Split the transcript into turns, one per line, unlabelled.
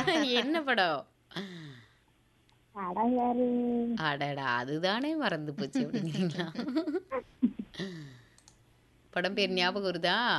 என்ன படம்?
படம் யாரு?
அடடா! அதுதானே மறந்து போச்சு அப்படிங்கிறீங்களா? படம் பேர் ஞாபகம் வருதா?